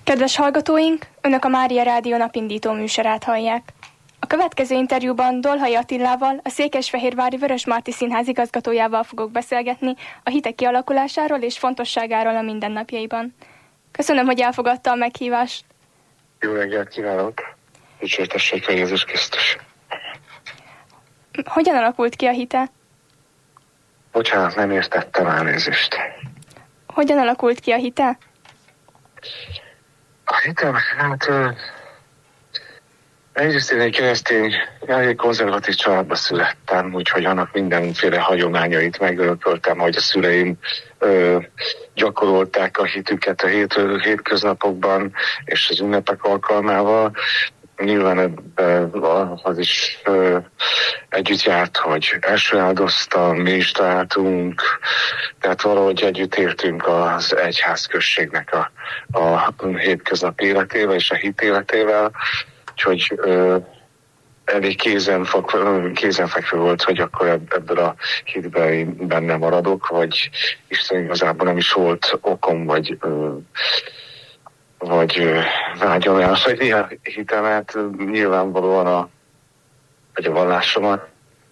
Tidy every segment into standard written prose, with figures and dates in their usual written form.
Kedves hallgatóink, Önök a Mária Rádió napindító műsorát hallják. A következő interjúban Dolhai Attilával, a Székesfehérvári Vörösmarty Színház igazgatójával fogok beszélgetni a hitek kialakulásáról és fontosságáról a mindennapjaiban. Köszönöm, hogy elfogadta a meghívást. Jó reggelt kívánok! Dicsértessék a Jézus Krisztus! Hogyan alakult ki a hite? Bocsánat, nem értettem, elnézést. Hogyan alakult ki a hite? A hitem, egyrészt én egy keresztény, elég konzervatív családba születtem, úgyhogy annak mindenféle hagyományait megörököltem, hogy a szüleim gyakorolták a hitüket a hétköznapokban és az ünnepek alkalmával. Nyilván ebben az is együtt járt, hogy első áldoztam, mi is találtunk, tehát valahogy együtt értünk az egyházközségnek a hétköznapi életével és a hit életével, úgyhogy elég kézenfekvő volt, hogy akkor ebből a hitben én benne maradok, vagy Isten igazából nem is volt okom, vagy vágyom el, hogy a hitemet nyilvánvalóan a vallásomat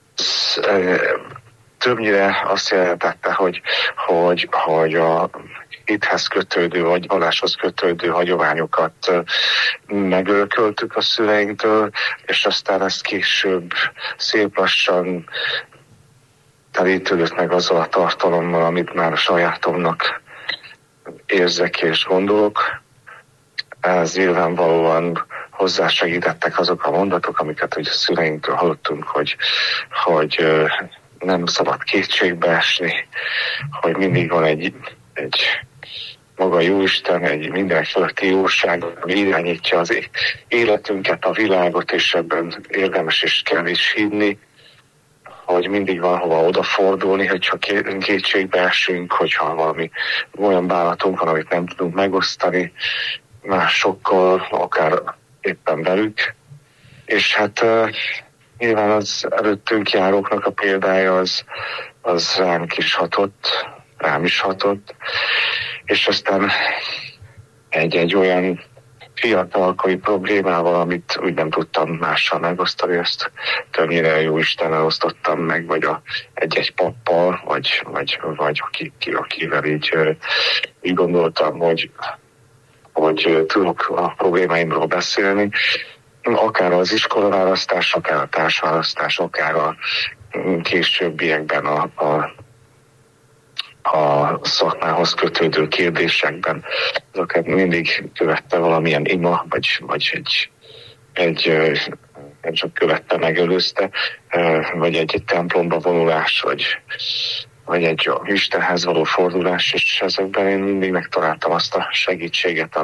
többnyire azt jelentette, hogy a hithez kötődő, vagy valláshoz kötődő hagyományokat megörököltük a szüleinktől, és aztán ezt később szép lassan telítődött meg azzal a tartalommal, amit már a sajátomnak érzek és gondolok. Ez nyilvánvalóan hozzásegítettek azok a mondatok, amiket ugye a szüleinktől hallottunk, hogy nem szabad kétségbe esni, hogy mindig van egy maga Jóisten, egy minden fölötti jóság, ami irányítja az életünket, a világot, és ebben érdemes és kell is hinni, hogy mindig van hova odafordulni, hogyha kétségbe esünk, hogyha valami olyan bánatunk van, amit nem tudunk megosztani másokkal, akár éppen velük. És hát nyilván az előttünk járóknak a példája az rám is hatott, és aztán egy olyan fiatalkori problémával, amit úgy nem tudtam mással megosztani, ezt többnyire jó Istennel osztottam meg, vagy egy pappal, vagy akivel így gondoltam, hogy tudok a problémáimról beszélni, akár az iskolaválasztás, akár a társválasztás, akár a későbbiekben a szakmához kötődő kérdésekben. Azokat mindig követte valamilyen ima, vagy csak követte, megelőzte, vagy egy templomba vonulás, vagy egy Istenhez való fordulás, és ezekben én mindig megtaláltam azt a segítséget,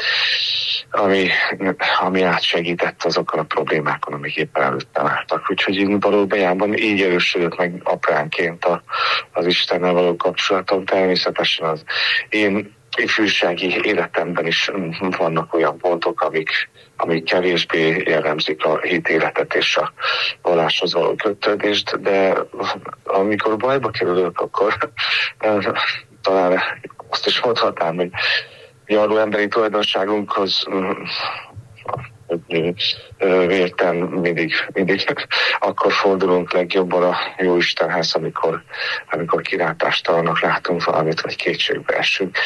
ami átsegített azokon a problémákon, amik éppen előttem álltak. Úgyhogy én valójában így erősödött meg apránként az Istennel való kapcsolatom. Természetesen az én ifjúsági életemben is vannak olyan pontok, amik kevésbé jellemzik a hitéletet és a valláshoz való kötődést, de amikor bajba kerülök, akkor talán azt is mondhatnám, hogy arról emberi tulajdonságunkhoz vélten mindig akkor fordulunk legjobban a jó Istenhez, amikor kilátástalanok látunk valamit, vagy kétségbe esünk.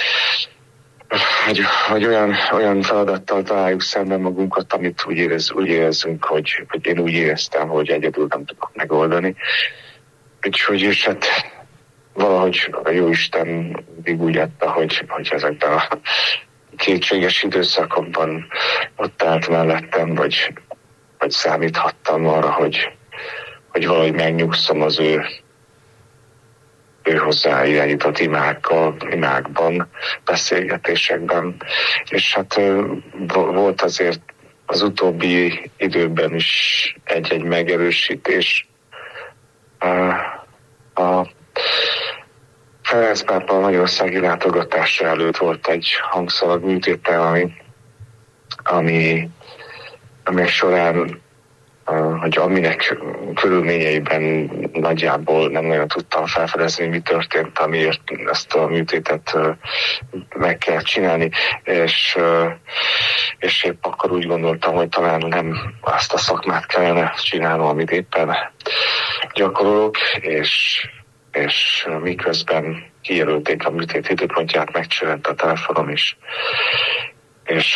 Hogy olyan feladattal találjuk szemben magunkat, amit úgy érezzünk, hogy én úgy éreztem, hogy egyedül nem tudok megoldani. Úgyhogy és hát valahogy a Jóisten mindig úgy adta, hogy ezekben a kétséges időszakokban ott állt mellettem, vagy számíthattam arra, hogy valahogy megnyugszom az ő hozzá irányított imákban, beszélgetésekben. És hát volt azért az utóbbi időben is egy megerősítés. A Ferenc pápa magyarországi látogatása előtt volt egy hangszalag műtétel, ami során hogy aminek körülményeiben nagyjából nem nagyon tudtam felfedezni, mi történt, amiért ezt a műtétet meg kell csinálni, és épp akkor úgy gondoltam, hogy talán nem azt a szakmát kellene csinálnom, amit éppen gyakorolok, és miközben kijelölték a műtét időpontját, megcsörent a telefonom is, és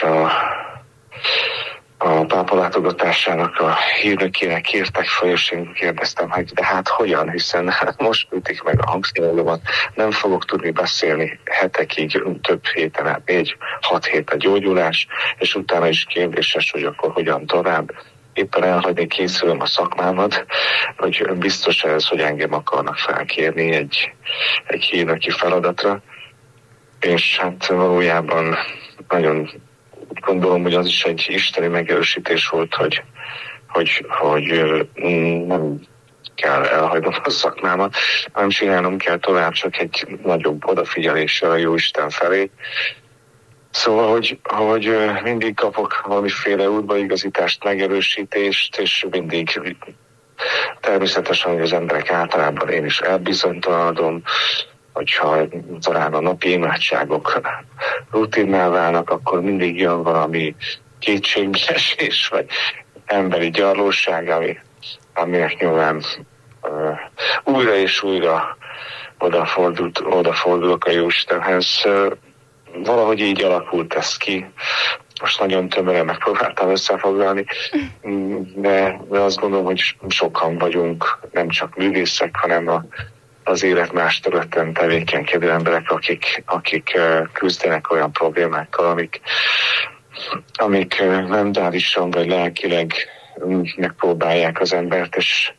a pápa látogatásának a hírnökének kértek fel, és én kérdeztem, hogy de hát hogyan, hiszen most műtik meg a hangszerelőmet, nem fogok tudni beszélni hetekig, több héten át, 4-6 hét a gyógyulás, és utána is kérdéses, hogy akkor hogyan tovább. Éppen elhagyni készülöm a szakmámat, hogy biztos ez, hogy engem akarnak felkérni egy hírnöki feladatra, és hát valójában nagyon gondolom, hogy az is egy isteni megerősítés volt, hogy nem kell elhagynom a szakmámat, hanem csinálnom kell tovább, csak egy nagyobb odafigyeléssel a Jóisten felé. Szóval, hogy mindig kapok valamiféle útbaigazítást, megerősítést, és mindig természetesen, hogy az emberek általában én is elbizonytalanodom, hogyha talán a napi imádságok rutinná válnak, akkor mindig jön valami kétségbeesés, vagy emberi gyarlóság, aminek nyilván újra és újra odafordulok a Jóistenhez. Valahogy így alakult ez ki. Most nagyon tömören megpróbáltam összefoglalni, de azt gondolom, hogy sokan vagyunk, nem csak művészek, hanem az élet más területen tevékenykedő emberek, akik küzdenek olyan problémákkal, amik mentálisan vagy lelkileg megpróbálják az embert,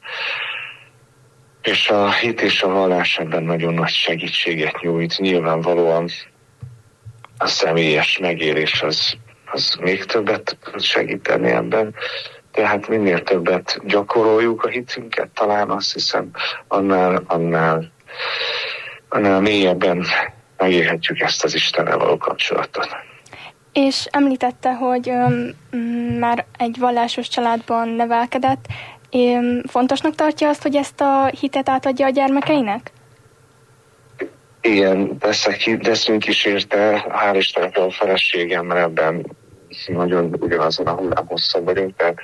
és a hit és a vallás ebben nagyon nagy segítséget nyújt. Nyilvánvalóan a személyes megélés az még többet segíteni ebben. Tehát minél többet gyakoroljuk a hitünket, talán azt hiszem, annál mélyebben megélhetjük ezt az Istennel való kapcsolatot. És említette, hogy már egy vallásos családban nevelkedett. Fontosnak tartja azt, hogy ezt a hitet átadja a gyermekeinek? Igen, teszünk is érte, hál' Istennek a feleségemmel ebben nagyon ugyanazon a hullámhosszon vagyunk, tehát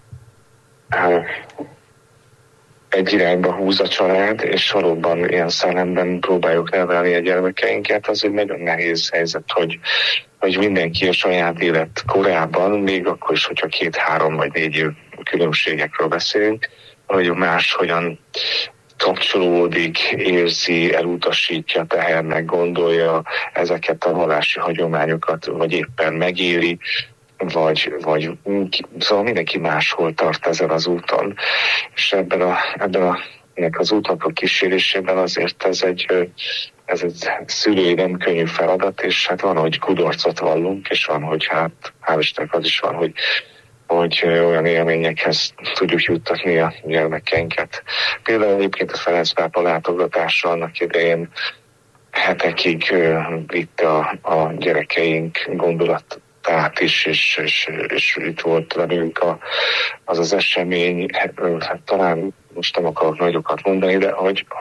egy irányba húz a család, és valóban ilyen szellemben próbáljuk nevelni a gyermekeinket. Az egy nagyon nehéz helyzet, hogy mindenki a saját élet korában, még akkor is, hogyha 2-3 vagy 4 év különbségekről beszélünk, hogy máshogyan kapcsolódik, érzi, elutasítja, tehernek gondolja ezeket a vallási hagyományokat, vagy éppen megéli, vagy szóval mindenki máshol tart ezen az úton. És ennek az útnak a kísérésében azért ez egy szülői nem könnyű feladat, és hát van, hogy kudarcot vallunk, és van, hogy hát hál' Istennek az is van, hogy olyan élményekhez tudjuk juttatni a gyermekeinket. Például egyébként a Ferenc pápa látogatásra annak idején hetekig vitte a gyerekeink gondolatát is, és itt volt velünk az esemény. Hát talán most nem akarok nagyokat mondani, de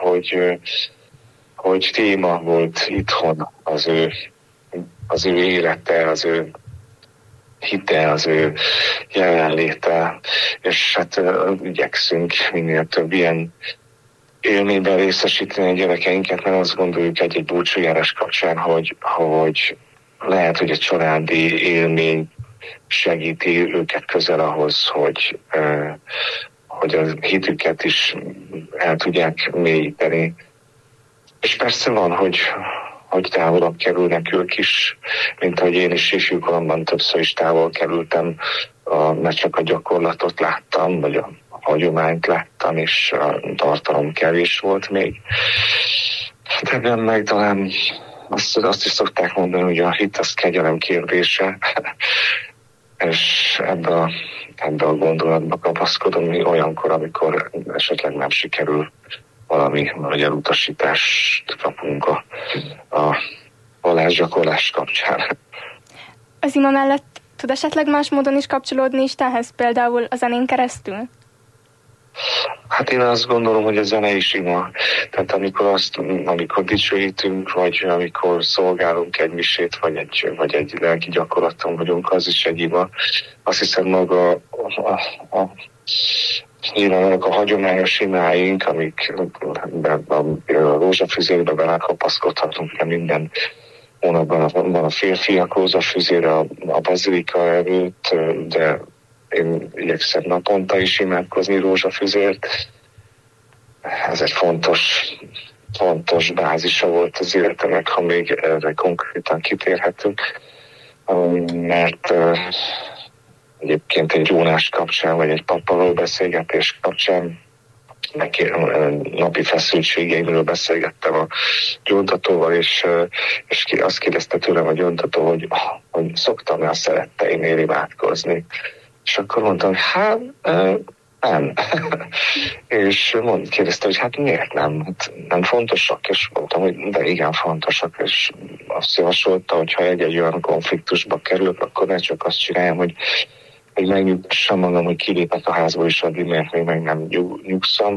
hogy téma volt itthon az ő élete, az ő hite, az ő jelenléte, és hát igyekszünk minél több ilyen élményben részesíteni a gyerekeinket, mert azt gondoljuk egy búcsújárás kapcsán, hogy lehet, hogy a családi élmény segíti őket közel ahhoz, hogy a hitüket is el tudják mélyíteni. És persze van, hogy távolabb kerülnek ők is, mint ahogy én is ifjúkoromban többször is távol kerültem, mert csak a gyakorlatot láttam, vagy a hagyományt láttam, és a tartalom kevés volt még. De nem meg talán azt is szokták mondani, hogy a hit az kegyelem kérdése, és ebbe a gondolatba kapaszkodom olyankor, amikor esetleg nem sikerül valami nagy elutasítást kapunk a vallásgyakorlás kapcsán. Az ima mellett tud esetleg más módon is kapcsolódni Istenhez, például a zenén keresztül? Hát én azt gondolom, hogy a zene is ima. Tehát amikor dicsőítünk, vagy amikor szolgálunk egy misét, vagy egy lelki gyakorlaton vagyunk, az is egy ima. Azt hiszem maga nyilván a hagyományos imáink, amikben a rózsafüzérbe belekapaszkodhatunk, de minden hónapban van a férfiak rózsafüzére a bazilika előtt, de én igyekszem naponta is imádkozni rózsafüzért. Ez egy fontos bázisa volt az életemnek, ha még erre konkrétan kitérhetünk, mert egyébként egy Jónás kapcsán, vagy egy pappal beszélgetés kapcsán napi feszültségeimről beszélgettem a gyóntatóval, és azt kérdezte tőlem a gyóntató, hogy szoktam-e a szeretteimért imádkozni. És akkor mondtam, hát nem. És kérdezte, hogy hát miért nem? Nem fontosak? És mondtam, hogy de igen fontosak. És azt javasolta, hogy ha egy olyan konfliktusba kerülök, akkor ne csak azt csináljam, hogy megnyugtassam magam, hogy kilépek a házból is addig, mert még meg nem nyugszom,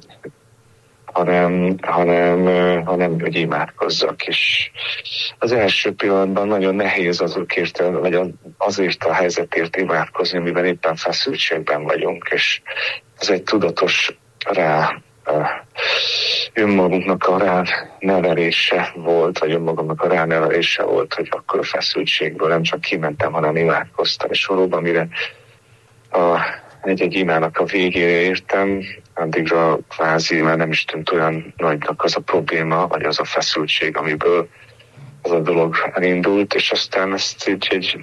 hanem hogy imádkozzak. És az első pillanatban nagyon nehéz azért a helyzetért imádkozni, mivel éppen feszültségben vagyunk, és ez egy tudatos önmagunknak a ránevelése volt, vagy önmagunknak a ránevelése volt, hogy akkor a feszültségből nem csak kimentem, hanem imádkoztam. És valóban, mire egy imának a végére értem, addigra kvázi már nem is tűnt olyan nagynak az a probléma, vagy az a feszültség, amiből az a dolog elindult, és aztán ezt így egy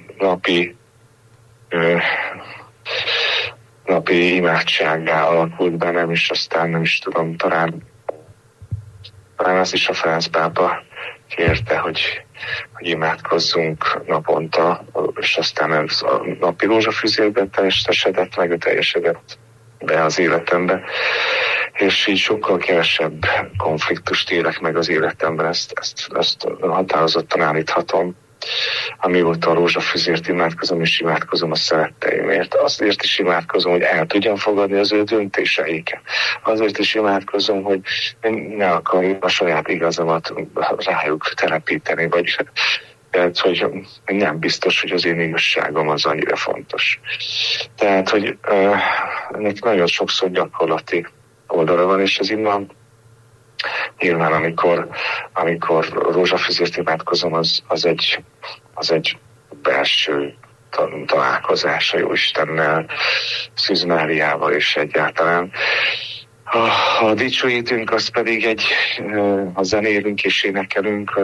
napi imádsággá alakult bennem, és aztán nem is tudom, talán az is a Ferenc pápa kérte, hogy imádkozzunk naponta, és aztán ez a napi rózsafüzérben teljesedett, meg teljesedett be az életembe, és így sokkal kevesebb konfliktust élek meg az életemben, ezt határozottan állíthatom. Amióta a rózsafüzért imádkozom, és imádkozom a szeretteimért. Azért is imádkozom, hogy el tudjam fogadni az ő döntéseiket. Azért is imádkozom, hogy ne akarjuk a saját igazamat rájuk telepíteni, vagy tehát, hogy nem biztos, hogy az én igazságom az annyira fontos. Tehát, hogy ennek nagyon sokszor gyakorlati oldala van, és ez innen nyilván, amikor rózsafüzért imádkozom, az egy belső találkozás a Jóistennel, Szűz Máriával és egyáltalán. A dicsőítünk, az pedig ha zenélünk és énekelünk,